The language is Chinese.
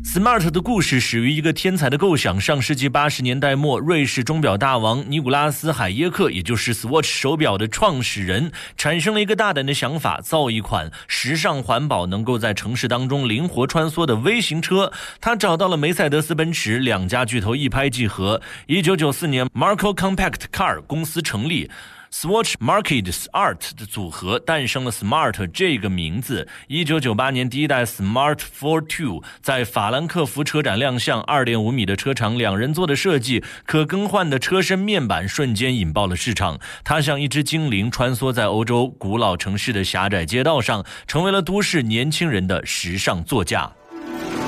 Smart 的故事始于一个天才的构想。上世纪80年代末，瑞士钟表大王尼古拉斯·海耶克，也就是 Swatch 手表的创始人，产生了一个大胆的想法，造一款时尚环保、能够在城市当中灵活穿梭的微型车。他找到了梅赛德斯奔驰，两家巨头一拍即合。1994年 Marco Compact Car 公司成立。Swatch Market Art 的组合诞生了 Smart 这个名字。1998年第一代 Smart 42在法兰克福车展亮相， 2.5 米的车长，2人座的设计，可更换的车身面板瞬间引爆了市场。它像一只精灵穿梭在欧洲古老城市的狭窄街道上，成为了都市年轻人的时尚座驾。